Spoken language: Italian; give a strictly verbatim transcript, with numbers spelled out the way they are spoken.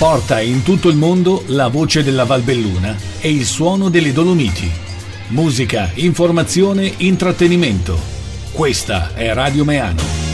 porta in tutto il mondo la voce della Valbelluna e il suono delle Dolomiti. Musica, informazione, intrattenimento. Questa è Radio Meano.